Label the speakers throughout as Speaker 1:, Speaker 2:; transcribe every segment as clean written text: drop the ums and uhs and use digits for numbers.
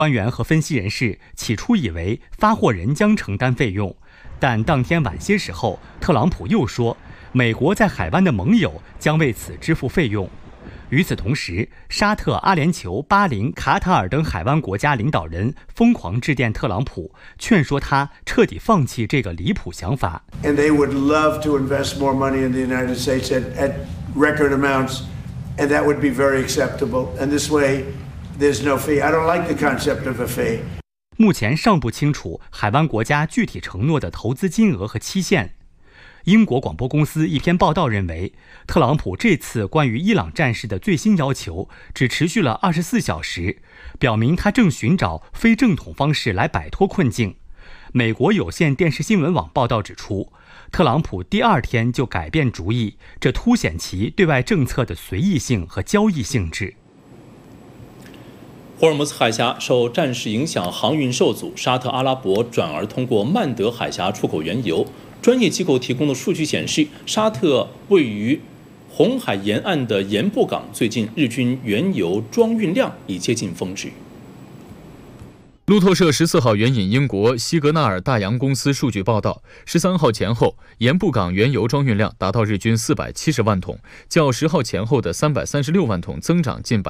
Speaker 1: 官员和分析人士起初以为发货人将承担费用，但当天晚些时候，特朗普又说，美国在海湾的盟友将为此支付费用。与此同时，沙特、阿联酋、巴林、卡塔尔等海湾国家领导人疯狂致电特朗普，劝说他彻底放弃这个离谱想法。
Speaker 2: And they would love to invest more money in the United States at record amounts, and that would be very acceptable. And this way, there's no fee. I don't like the concept of a fee.
Speaker 1: 目前尚不清楚海湾国家具体承诺的投资金额和期限。英国广播公司一篇报道认为，特朗普这次关于伊朗战事的最新要求只持续了24小时，表明他正寻找非正统方式来摆脱困境。美国有线电视新闻网报道指出，特朗普第二天就改变主意，这凸显其对外政策的随意性和交易性质。
Speaker 3: 霍尔木兹海峡受战事影响，航运受阻，沙特阿拉伯转而通过曼德海峡出口原油。专业机构提供的数据显示，沙特位于红海沿岸的盐布港最近日均原油装运量已接近峰值。
Speaker 4: 路透社14号援引英国西格纳尔大洋公司数据报道，13号前后盐布港原油装运量达到日均470万桶，较10号前后的336万桶增长近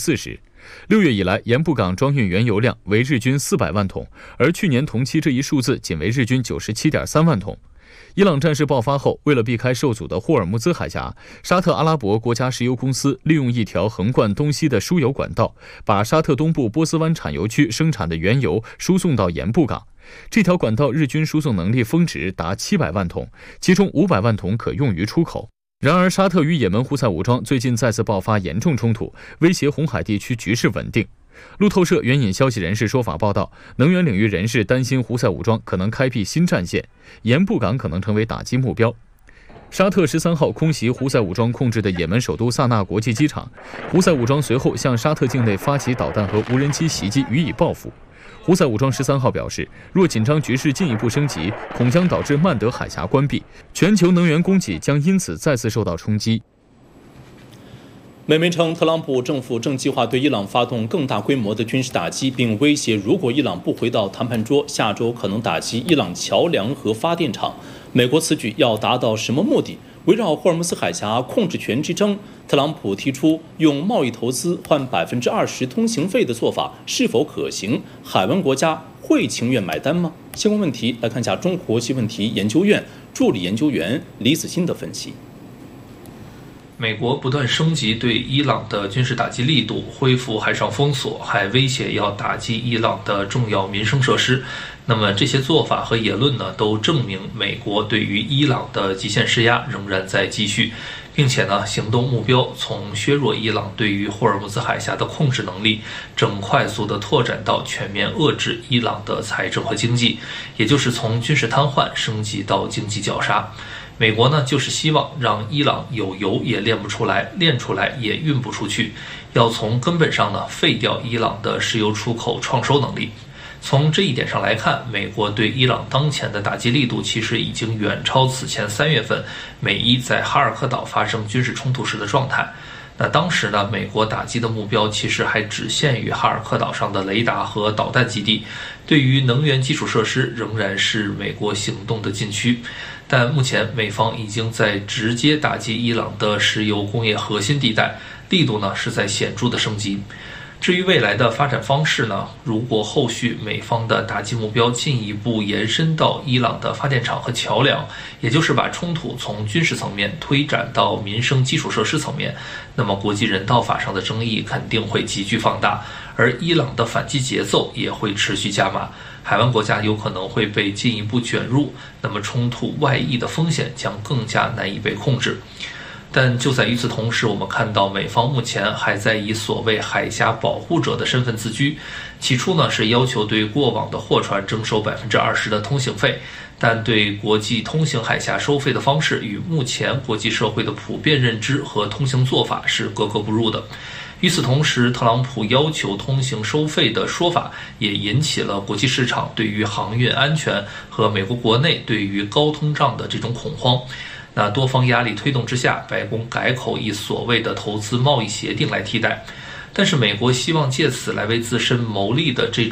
Speaker 4: 40%。6月以来，盐布港装运原油量为日均400万桶，而去年同期这一数字仅为日均97.3万桶。伊朗战事爆发后，为了避开受阻的霍尔木兹海峡，沙特阿拉伯国家石油公司利用一条横贯东西的输油管道，把沙特东部波斯湾产油区生产的原油输送到盐布港。这条管道日均输送能力峰值达700万桶，其中500万桶可用于出口。然而，沙特与也门胡塞武装最近再次爆发严重冲突，威胁红海地区局势稳定。路透社援引消息人士说法报道，能源领域人士担心胡塞武装可能开辟新战线，盐布港可能成为打击目标。沙特13号空袭胡塞武装控制的也门首都萨那国际机场，胡塞武装随后向沙特境内发起导弹和无人机袭击予以报复。胡塞武装13号表示，若紧张局势进一步升级，恐将导致曼德海峡关闭，全球能源供给将因此再次受到冲击。
Speaker 3: 美媒称，特朗普政府正计划对伊朗发动更大规模的军事打击，并威胁如果伊朗不回到谈判桌，下周可能打击伊朗桥梁和发电厂。美国此举要达到什么目的？围绕霍尔木兹海峡控制权之争，特朗普提出用贸易投资换20%通行费的做法是否可行？海湾国家会情愿买单吗？相关问题来看一下中国际问题研究院助理研究员李子欣的分析。
Speaker 5: 美国不断升级对伊朗的军事打击力度，恢复海上封锁，还威胁要打击伊朗的重要民生设施。那么这些做法和言论呢，都证明美国对于伊朗的极限施压仍然在继续，并且呢，行动目标从削弱伊朗对于霍尔木兹海峡的控制能力，正快速地拓展到全面遏制伊朗的财政和经济，也就是从军事瘫痪升级到经济绞杀。美国呢，就是希望让伊朗有油也炼不出来，炼出来也运不出去，要从根本上呢废掉伊朗的石油出口创收能力。从这一点上来看，美国对伊朗当前的打击力度其实已经远超此前3月份美伊在哈尔科岛发生军事冲突时的状态。那当时呢，美国打击的目标其实还只限于哈尔科岛上的雷达和导弹基地，对于能源基础设施仍然是美国行动的禁区。但目前美方已经在直接打击伊朗的石油工业核心地带，力度呢是在显著的升级。至于未来的发展方式呢，如果后续美方的打击目标进一步延伸到伊朗的发电厂和桥梁，也就是把冲突从军事层面推展到民生基础设施层面，那么国际人道法上的争议肯定会急剧放大，而伊朗的反击节奏也会持续加码，海湾国家有可能会被进一步卷入，那么冲突外溢的风险将更加难以被控制。但就在与此同时，我们看到美方目前还在以所谓海峡保护者的身份自居。起初呢，是要求对过往的货船征收20%的通行费，但对国际通行海峡收费的方式与目前国际社会的普遍认知和通行做法是格格不入的。与此同时，特朗普要求通行收费的说法也引起了国际市场对于航运安全和美国国内对于高通胀的这种恐慌。那多方压力推动之下，白宫改口以所谓的投资贸易协定来替代。但是美国希望借此来为自身谋利的这